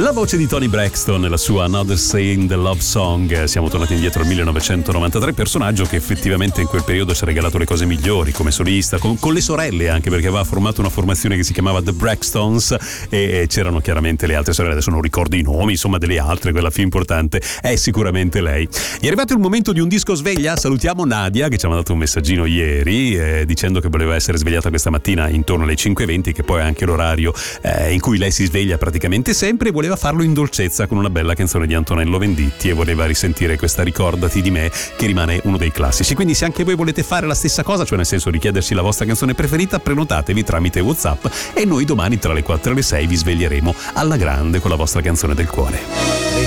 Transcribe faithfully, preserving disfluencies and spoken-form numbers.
La voce di Toni Braxton e la sua Another Saying the Love Song. Siamo tornati indietro al millenovecentonovantatré, personaggio che effettivamente in quel periodo ci ha regalato le cose migliori come solista, con, con le sorelle anche, perché aveva formato una formazione che si chiamava The Braxtons e c'erano chiaramente le altre sorelle, adesso non ricordo i nomi, insomma delle altre, quella più importante è sicuramente lei. È arrivato il momento di un disco sveglia. Salutiamo Nadia che ci ha mandato un messaggino ieri eh, dicendo che voleva essere svegliata questa mattina intorno alle cinque e venti, che poi è anche l'orario eh, in cui lei si sveglia praticamente sempre, e voleva farlo in dolcezza con una bella canzone di Antonello Venditti e voleva risentire questa Ricordati di me, che rimane uno dei classici. Quindi se anche voi volete fare la stessa cosa, cioè nel senso richiederci la vostra canzone preferita, prenotatevi tramite WhatsApp e noi domani tra le quattro e le sei vi sveglieremo alla grande con la vostra canzone del cuore.